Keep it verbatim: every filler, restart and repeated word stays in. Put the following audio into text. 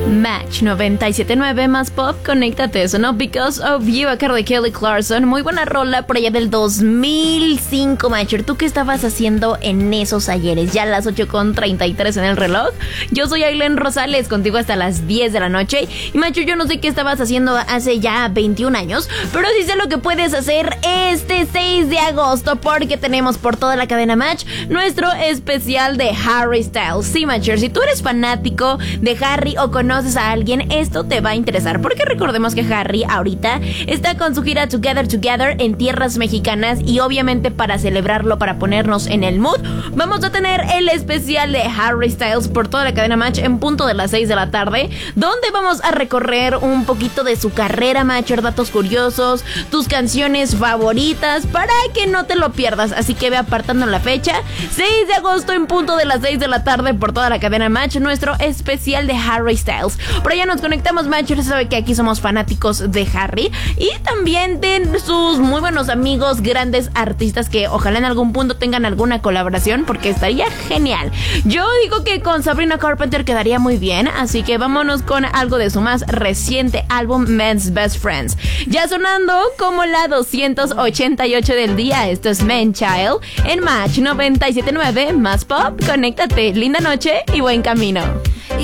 Match noventa y siete punto nueve más pop, conéctate, eso, ¿no? Because of You, a cargo de Kelly Clarkson. Muy buena rola por allá del dos mil cinco, Matcher. ¿Tú qué estabas haciendo en esos ayeres? Ya a las ocho con treinta y tres en el reloj. Yo soy Aileen Rosales, contigo hasta las diez de la noche. Y Matcher, yo no sé qué estabas haciendo hace ya veintiún años, pero sí sé lo que puedes hacer este seis de agosto, porque tenemos por toda la cadena Match nuestro especial de Harry Styles. Sí, Matcher, si tú eres fanático de Harry o conoces a alguien, esto te va a interesar, porque recordemos que Harry ahorita está con su gira Together Together en tierras mexicanas, y obviamente para celebrarlo, para ponernos en el mood, vamos a tener el especial de Harry Styles por toda la cadena Match en punto de las seis de la tarde, donde vamos a recorrer un poquito de su carrera, Matcher, datos curiosos, tus canciones favoritas, para que no te lo pierdas. Así que ve apartando la fecha, seis de agosto en punto de las seis de la tarde por toda la cadena Match, nuestro especial de Harry Styles. Por allá nos conectamos, Matcher, sabe que aquí somos fanáticos de Harry y también de sus muy buenos amigos, grandes artistas que ojalá en algún punto tengan alguna colaboración, porque estaría genial. Yo digo que con Sabrina Carpenter quedaría muy bien, así que vámonos con algo de su más reciente álbum, Men's Best Friends. Ya sonando como la doscientos ochenta y ocho del día, esto es Man Child en Match noventa y siete punto nueve más pop, conéctate, linda noche y buen camino.